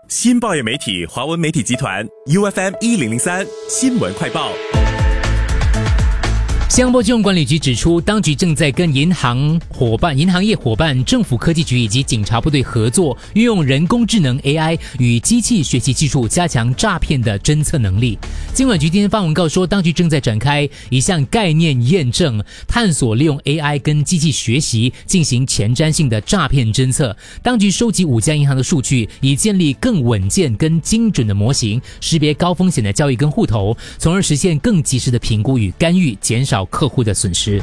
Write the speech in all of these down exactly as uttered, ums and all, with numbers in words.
新报业媒体华文媒体集团 U F M 一零零三新闻快报。 新加坡金融管理局指出，当局正在跟银行伙伴、银行业伙伴、政府科技局以及警察部队合作，运用人工智能 A I 与机器学习技术，加强诈骗的侦测能力。金管局今天发文告说，当局正在展开一项概念验证，探索利用 A I 跟机器学习进行前瞻性的诈骗侦测。当局收集五家银行的数据，以建立更稳健跟精准的模型，识别高风险的交易跟户头，从而实现更及时的评估与干预，减少客户的损失。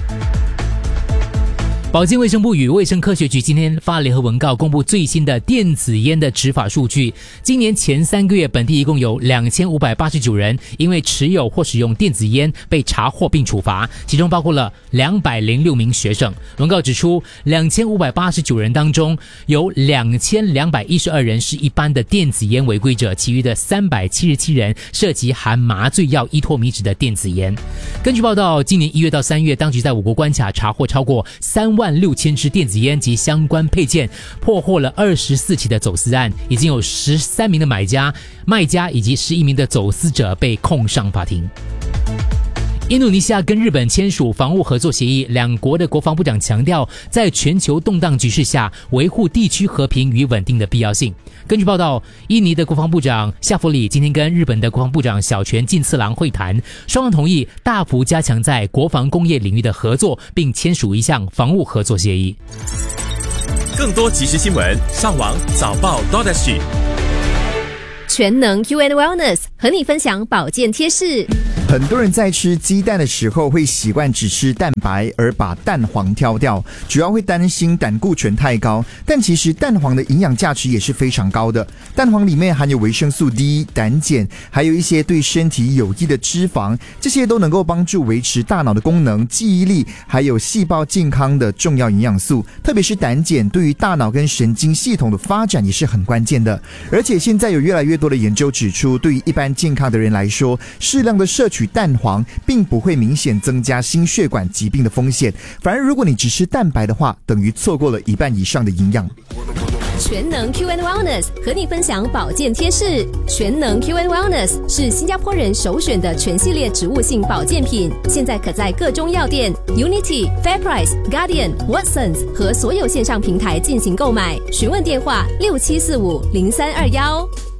保健卫生部与卫生科学局今天发联合文告，公布最新的电子烟的执法数据。今年前三个月，本地一共有两千五百八十九人因为持有或使用电子烟被查获并处罚，其中包括了两百零六名学生。文告指出，两千五百八十九人当中，有两千两百一十二人是一般的电子烟违规者，其余的三百七十七人涉及含麻醉药依托米酯的电子烟。根据报道，今年一月到三月，当局在我国关卡查获超过三万六千支电子烟及相关配件，破获了二十四起的走私案，已经有十三名的买家、卖家以及十一名的走私者被控上法庭。印度尼西亚跟日本签署防务合作协议，两国的国防部长强调，在全球动荡局势下，维护地区和平与稳定的必要性。根据报道，印尼的国防部长夏弗里今天跟日本的国防部长小泉进次郎会谈，双方同意大幅加强在国防工业领域的合作，并签署一项防务合作协议。 更多即时新闻，上网早报 .sg。 全能 U N Wellness 和你分享保健贴士。 很多人在吃鸡蛋的时候会习惯只吃蛋白而把蛋黄挑掉，主要会担心胆固醇太高，但其实蛋黄的营养价值也是非常高的。蛋黄里面含有维生素 D、胆碱，还有一些对身体有益的脂肪，这些都能够帮助维持大脑的功能、记忆力还有细胞健康的重要营养素。特别是胆碱对于大脑跟神经系统的发展也是很关键的。而且现在有越来越多的研究指出，对于一般健康的人来说，适量的摄取蛋黄并不会明显增加心血管疾病的风险，反而如果你只吃蛋白的话，等于错过了一半以上的营养。 全能 Q and Wellness 和你分享保健贴士。全能 Q and Wellness 是新加坡人首选的全系列植物性保健品，现在可在各中药店、Unity、Fairprice、Guardian、Watsons 和所有线上平台进行购买。询问电话六七四五零三二幺。